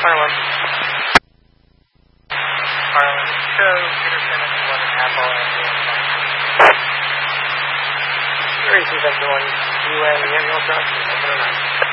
Harlem. Harlem. Show Peterson at 1.5 all in. 327 UA, the ambulance route, 109.